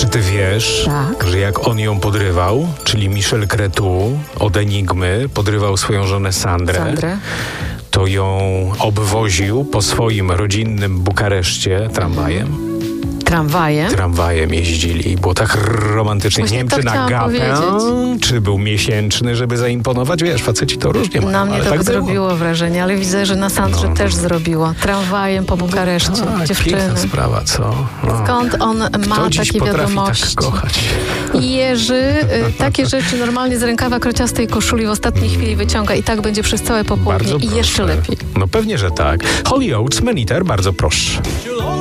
Czy ty wiesz, Tak. że jak on ją podrywał, czyli Michel Cretu od Enigmy, podrywał swoją żonę Sandrę, to ją obwoził po swoim rodzinnym Bukareszcie tramwajem? Tramwajem jeździli i było tak romantycznie. Właśnie Nie wiem, to czy na chciałam gapę, powiedzieć. czy był miesięczny, żeby zaimponować. Wiesz, faceci to różnie mają, Na mnie ale to tak było. zrobiło wrażenie, ale widzę, że na Sandrze też zrobiło. Tramwajem po Bukareszcie, Tak, dziewczyny. piękna sprawa, co? No. Skąd on ma Kto dziś takie potrafi wiadomości? tak kochać? I Jerzy takie rzeczy normalnie z rękawa krociastej koszuli w ostatniej chwili wyciąga i tak będzie przez całe popołudnie Bardzo i proszę. jeszcze lepiej. No pewnie, że tak. Holy Oates, Maniter, bardzo proszę.